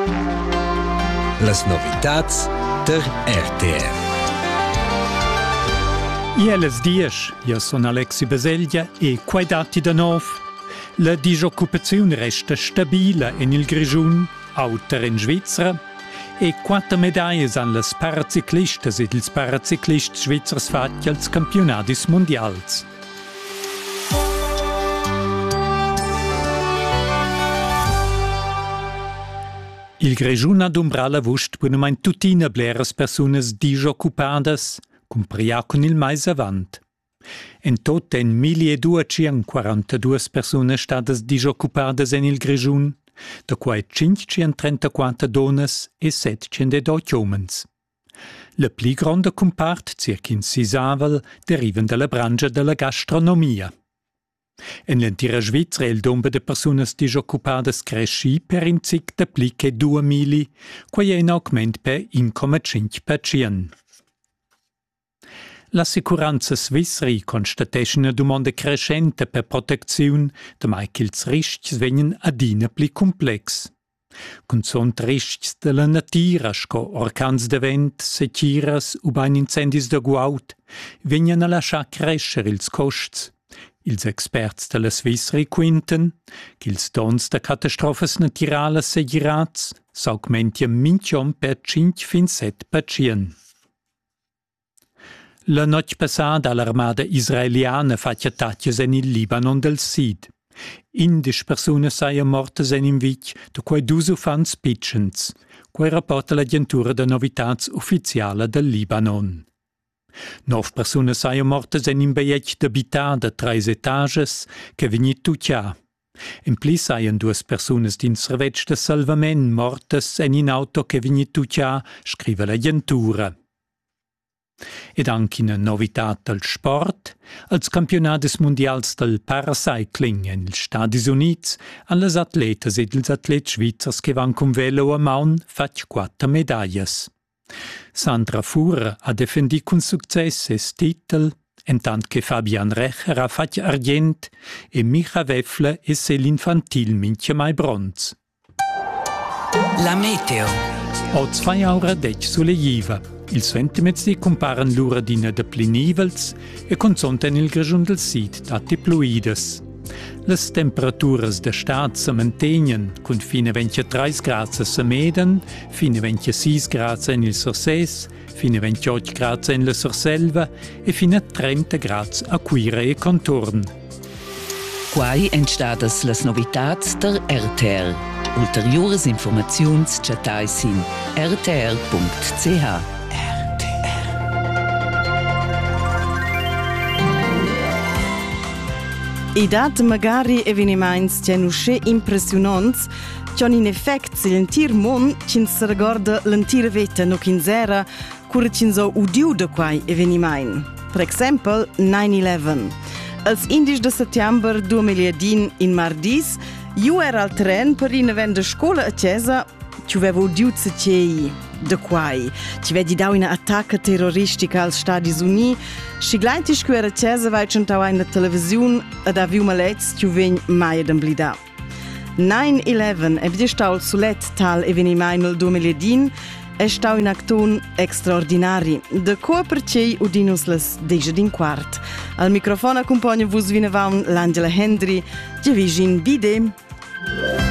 Las novitats der RTR. Ieles dies, io sono Alexi Baseglia e quai dati da nov. La disoccupazione resta stabile in il Grigiun, auter in Svizzera, e 4 medaglie han las paraciclistas ed ils paraciclists svizzers fatti als campionatis mondials. Il Grigiun ha d'umbrar la vust bunamein tutina bleras persunas disoccupadas, cumpria con il mais avant. En tot en 1242 persunas stadas disoccupadas en il Grigiun, da quai 534 donas e 708 homens. La pli gronda compart, circa in sisavel, derivan dalla brangia della gastronomia. En l'entira Svizra il dombe de persunas disoccupadas cresci per in cic da pli che 2000, quai è in augment per 1,5%. L'assicuranza svissri constatesce una domanda crescente per protezione, da mai che ils rischi vengono adina pli complex. Con sont rischi della natura, sco orcans de vent, sechiras u bain incendis de guaut, vengono a lasciar crescere ils costs. Ils experts della Svissri quinten che ils dons de catastrofes naturales segirats s'augmentian minchon per 5-7%. La noche passada l'armada israeliana facia attacchi en il Libanon del Sud. 11 personas saian mortas en invich, da quai 2 ufans pitchens, quai rapporta l'agentura de novitats ufficiala del Libanon. 9 personas saian mortas en un beiec d'habitat de 3 etages che vegni tuccia. En pli saian 2 personas din servetg de salvament mortas en un auto che vegni tuccia, scrive l'agentura. Ed anche una novità del sport, als campionatis mondials del paracycling en els Stadis Units, an les atletas ed els atlets svizzers che van con velo a maun fac 4 medaglias. Sandra Fura ha defendi con success es titel, en tant che Fabian Recher ha fac argent e Micha Weffle e l'infantil mincha mai bronz. La meteo. O 2 ore dec sulle jiva. Il sventimezzi comparan l'ura d'ina de plinivels e consonten il Grigiun del Sid dati pluides. Les temperaturas de stat se mantenien, con fine 23 gradi se meden, fine 26 gradi in il Sorsès, fine 28 gradi in la Sorselva e fine 30 gradi a Quira e Contorn. Quai entstadas las novitats der RTR. Ulteriores informaziuns chatais in rtr.ch. I dat magari eveniments genusce impressionants, c'han in effect se l'entir mon cin se recorda l'entira veta no quinzera, cura cin so udiu de quai eveniment. Per exempel, 9/11. Als 11 de settembre 2010 in Mardis, io era al tren per in venda scola a Cesa, ci avevo udiu cei de quai. Ci vedi dau una attacca terroristica als Stadis Units, și gleitisch cu era Cesa vai centau in la televisiun ed aviu malets ci vegn mai ad amblida. 9/11 è vedi stau sulet tal eveniment nel 2010 è stau in acton extraordinari. De coa per cei udinus las 10:15. Al microfono accompagna vos vinevaun l'Angela Hendry, Gevigin Bide.